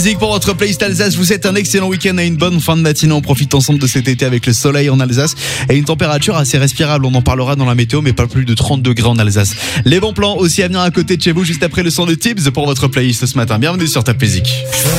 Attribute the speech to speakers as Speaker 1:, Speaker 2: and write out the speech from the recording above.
Speaker 1: Musique pour votre playlist Alsace, vous êtes un excellent week-end et une bonne fin de matinée. On profite ensemble de cet été avec le soleil en Alsace et une température assez respirable. On en parlera dans la météo, mais pas plus de 30 degrés en Alsace. Les bons plans aussi à venir à côté de chez vous juste après le son de Tibbs pour votre playlist ce matin. Bienvenue sur Top Music.